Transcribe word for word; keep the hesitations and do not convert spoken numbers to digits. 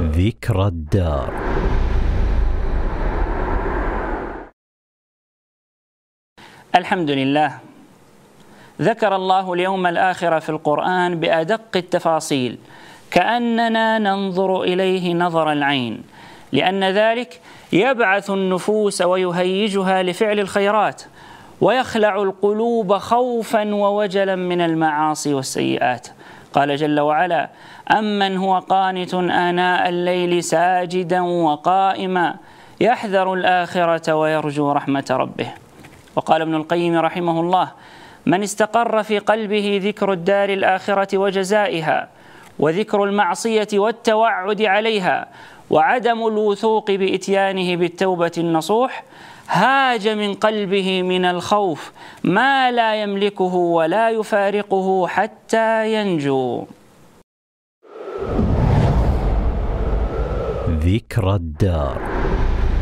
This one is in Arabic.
ذكرى الدار. الحمد لله، ذكر الله اليوم الآخر في القرآن بأدق التفاصيل كأننا ننظر إليه نظر العين، لأن ذلك يبعث النفوس ويهيجها لفعل الخيرات، ويخلع القلوب خوفا ووجلا من المعاصي والسيئات. قال جل وعلا: أمن هو قانت آناء الليل ساجدا وقائما يحذر الآخرة ويرجو رحمة ربه. وقال ابن القيم رحمه الله: من استقر في قلبه ذكر الدار الآخرة وجزائها، وذكر المعصية والتوعد عليها، وعدم الوثوق بإتيانه بالتوبة النصوح، هاج من قلبه من الخوف ما لا يملكه ولا يفارقه حتى ينجو. ذكرى الدار.